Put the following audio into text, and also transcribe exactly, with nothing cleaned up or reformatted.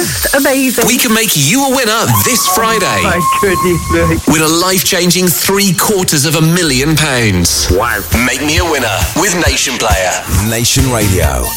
just amazing. We can make you a winner this Friday. Oh my goodness me. With a life-changing three quarters of a million pounds. Wow. Make me a winner with Nation Player. Nation Radio.